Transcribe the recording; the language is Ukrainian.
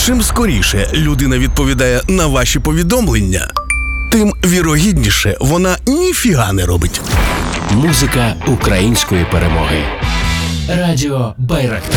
Чим скоріше людина відповідає на ваші повідомлення, тим вірогідніше вона ніфіга не робить. Музика української перемоги. Радіо Байрактар.